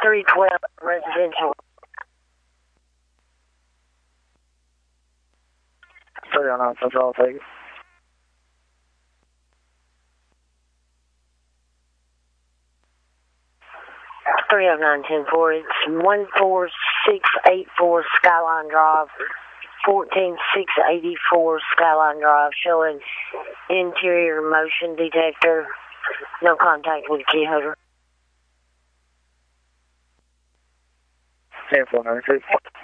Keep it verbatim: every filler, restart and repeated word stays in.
three twelve residential. three oh nine Central, I'll take it. three oh nine ten four, it's one four six eight four Skyline Drive, fourteen six eighty-four Skyline Drive, showing interior motion detector, no contact with key holder. ten four nine six.